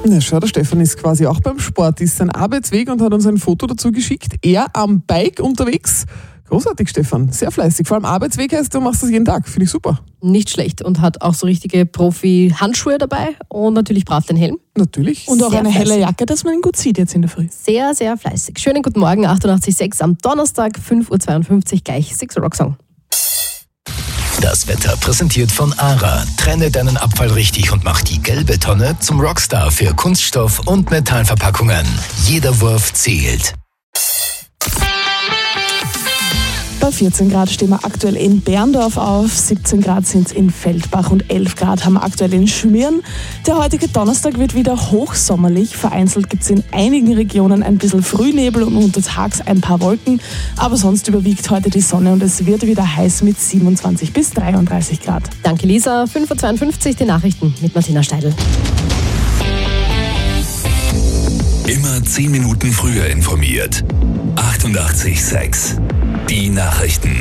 Na schau, der Stefan ist quasi auch beim Sport, ist sein Arbeitsweg und hat uns ein Foto dazu geschickt. Er am Bike unterwegs. Großartig, Stefan, sehr fleißig. Vor allem Arbeitsweg heißt, du machst das jeden Tag, finde ich super. Nicht schlecht und hat auch so richtige Profi-Handschuhe dabei und natürlich brav den Helm. Natürlich. Und auch Sehr eine fleißig. helle Jacke, dass man ihn gut sieht jetzt in der Früh. Sehr, sehr fleißig. Schönen guten Morgen, 88.6 am Donnerstag, 5.52 Uhr, gleich 6 Rock Song. Das Wetter präsentiert von ARA. Trenne deinen Abfall richtig und mach die gelbe Tonne zum Rockstar für Kunststoff- und Metallverpackungen. Jeder Wurf zählt. Bei 14 Grad stehen wir aktuell in Berndorf auf, 17 Grad sind es in Feldbach und 11 Grad haben wir aktuell in Schmüren. Der heutige Donnerstag wird wieder hochsommerlich. Vereinzelt gibt es in einigen Regionen ein bisschen Frühnebel und untertags ein paar Wolken. Aber sonst überwiegt heute die Sonne und es wird wieder heiß mit 27 bis 33 Grad. Danke Lisa, 5.52 Uhr, die Nachrichten mit Martina Steidl. Immer 10 Minuten früher informiert. 88.6 Die Nachrichten.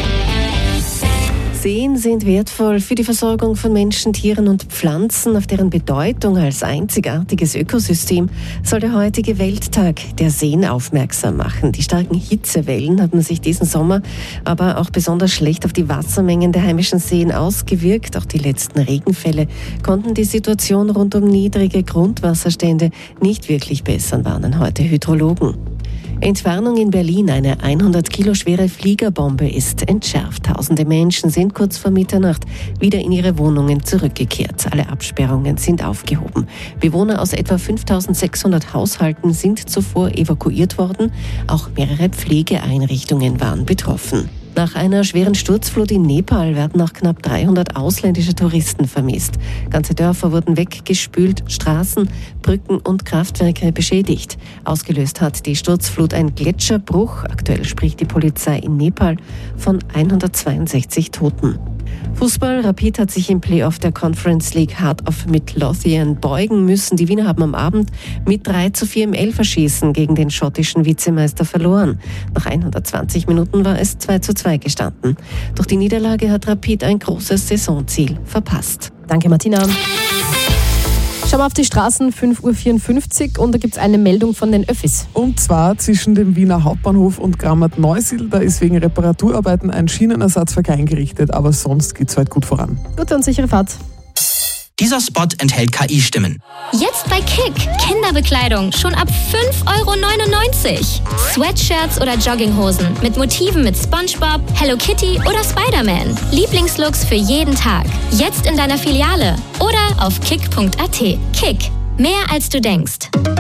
Seen sind wertvoll für die Versorgung von Menschen, Tieren und Pflanzen. Auf deren Bedeutung als einzigartiges Ökosystem soll der heutige Welttag der Seen aufmerksam machen. Die starken Hitzewellen haben sich diesen Sommer aber auch besonders schlecht auf die Wassermengen der heimischen Seen ausgewirkt. Auch die letzten Regenfälle konnten die Situation rund um niedrige Grundwasserstände nicht wirklich bessern, warnen heute Hydrologen. Entwarnung in Berlin. Eine 100 Kilo schwere Fliegerbombe ist entschärft. Tausende Menschen sind kurz vor Mitternacht wieder in ihre Wohnungen zurückgekehrt. Alle Absperrungen sind aufgehoben. Bewohner aus etwa 5.600 Haushalten sind zuvor evakuiert worden. Auch mehrere Pflegeeinrichtungen waren betroffen. Nach einer schweren Sturzflut in Nepal werden noch knapp 300 ausländische Touristen vermisst. Ganze Dörfer wurden weggespült, Straßen, Brücken und Kraftwerke beschädigt. Ausgelöst hat die Sturzflut ein Gletscherbruch. Aktuell spricht die Polizei in Nepal von 162 Toten. Fußball. Rapid hat sich im Playoff der Conference League Heart of Midlothian beugen müssen. Die Wiener haben am Abend mit 3:4 im Elferschießen gegen den schottischen Vizemeister verloren. Nach 120 Minuten war es 2:2 gestanden. Durch die Niederlage hat Rapid ein großes Saisonziel verpasst. Danke Martina. Schauen wir auf die Straßen, 5.54 Uhr und da gibt es eine Meldung von den Öffis. Und zwar zwischen dem Wiener Hauptbahnhof und Grammat-Neusiedl. Da ist wegen Reparaturarbeiten ein Schienenersatzverkehr eingerichtet, aber sonst geht es halt gut voran. Gute und sichere Fahrt. Dieser Spot enthält KI-Stimmen. Jetzt bei Kick. Kinderbekleidung schon ab 5,99 €. Sweatshirts oder Jogginghosen mit Motiven mit SpongeBob, Hello Kitty oder Spider-Man. Lieblingslooks für jeden Tag. Jetzt in deiner Filiale oder auf kick.at. Kick. Mehr als du denkst.